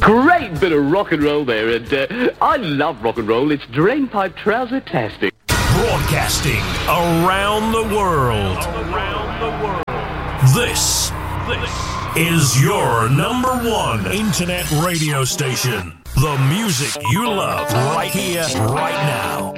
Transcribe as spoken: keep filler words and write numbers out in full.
Great bit of rock and roll there, and uh, I love rock and roll. It's Drainpipe Trouser-tastic. Broadcasting around the world. Around the world. This, this is your number one internet radio station. The music you love right here, right now.